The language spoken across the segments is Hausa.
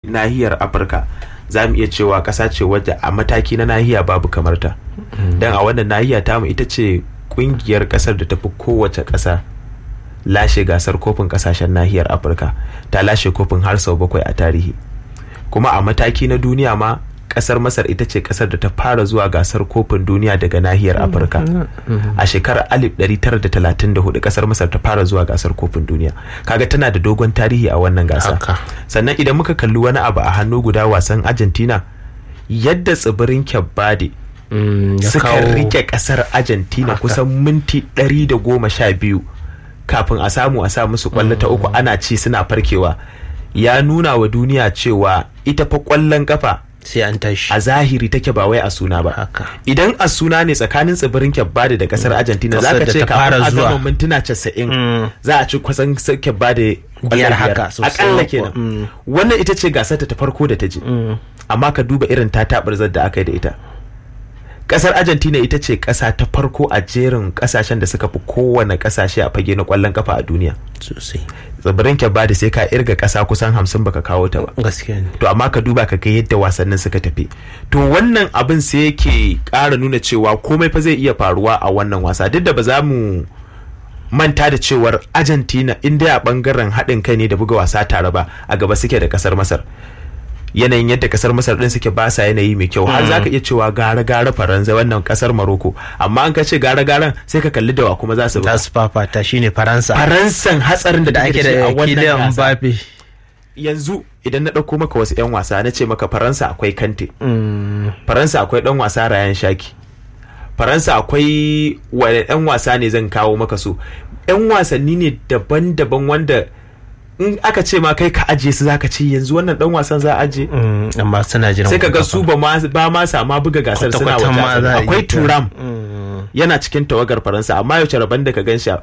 nahiyar Afirka za mu iya cewa ƙasa ce wadda a mataki na nahiya babu kamarta. Don a wannan nahiya tamu ita ce ƙungiyar ƙasar da tafi kowace ƙasa lashe gasar kofin ƙasashen nahiyar Afirka. Ta lashe kofin har sau 7 a tarihi. Kuma a mataki na duniya ma ƙasar Masar ita ce ƙasar da ta fara zuwa gasar kofin duniya daga nahiyar Afirka. A shekarar 1934 ƙasar Masar ta fara zuwa gasar kofin duniya. Kaga tana da dogon tarihi a wannan gasa. Sannan idan muka kalli wani abu a hannu guda wasan Argentina, yadda tsibirin Cape Verde suka rike ƙasar Argentina kusan minti 112 kafin a samu a sa musu kwallo ta uku ana ci suna farkewa, ya nuna wa duniya cewa ita fa kwallon kafa sai an tashi a zahiri take ba wai a suna ba. Idan a suna ne tsakanin tsibirin Cape Verde da kasar Argentina za ka ce kafin a gama mintuna 90 za a ci kusan Cape Verde biyar haka akalla kenan. Wannan ita ce gasar ta farko da ta je, amma ka duba irin tatabarzar da aka yi da ita. Kasar Argentina ita ce kasa ta farko a jerin kasashen da suka fi kowane kasashe a fage na kwallon kafa a duniya sosai. Tsibirin Cape Verde sai ka irga kasa kusan 50 baka kawo ta ba. Gaskiya ne. To amma ka duba ka ga yadda wasannin suka tafi. To wannan abin sai yake ƙara nuna cewa komai fa zai iya faruwa a wannan wasa, duk da ba za mu manta da cewar Argentina inda a bangaren haɗin kai ne da buga wasa tare ba, a gaba suke da kasar Masar. Yanayin yadda kasar Masar din suke ba sa yanayi mai kyau, har zaka iya cewa gara Faransa wannan kasar Morocco, amma an ka ce gara sai ka kalli da wa kuma za su fafata shine Faransan hatsarin da ake da wannan Mbappe. Yanzu idan na dauko maka wasu yan wasa na ce maka Faransa akwai Kante, Faransa akwai dan wasa Ryan Shaki, Faransa akwai wani dan wasa ne zan kawo maka su, yan wasanni ne daban-daban wanda in aka ce ma kai ka ajiye su zaka ce yanzu wannan dan wasan za a ajiye, amma suna jiran sai ka ga su ba ma sama buga gasar suna waje. Akwai Turam yana cikin tawagar Faransa, amma yaushe rabon da ka gan shi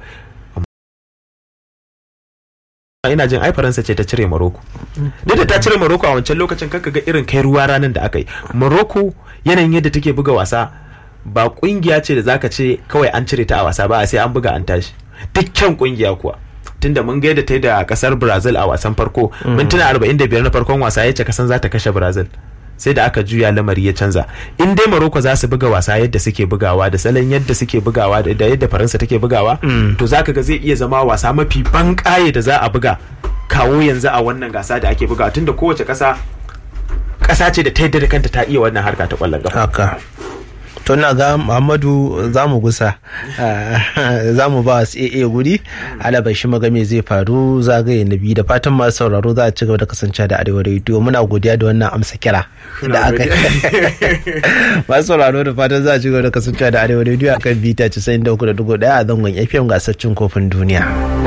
ina jin ai Faransa ce ta cire Morocco. Duk da ta cire Morocco a wancan lokacin kanka ga irin kai ruwa ranan da aka yi. Morocco yanayin yadda take buga wasa ba kungiya ce da zaka ce kawai an cire ta a wasa ba, sai an buga an tashi. Dukkan kungiya kuwa tunda mun ga yadda ta yi da kasar Brazil a wasan farko, mintuna 45 na farkon wasa yace kasan za ta kashe Brazil, sai da aka juya lamari ya canza. In dai Morocco za su buga wasa yadda suke bugawa da salon yadda suke bugawa da yadda Faransa take bugawa, to zaka ga zai iya zama wasa mafi ban kaye da za a buga kawo yanzu a wannan gasa da ake bugawa, tunda kowace kasa ce da ta yadda da kanta ta iya wannan harka ta kwallon kafa. To na ga Muhammadu za mu gusa, za mu ba wasu AA guri, alaba shi magame zai faru zagaye na biyu. Da fatan masu sauraro za a ci gaba da kasance da Arewa Radio. Muna godiya da wannan amsa kira da aka yi. Masu sauraro da fatan za a ci gaba da kasance da Arewa Radio akan bita 93.1 a zangon FM gasar cin kofin duniya.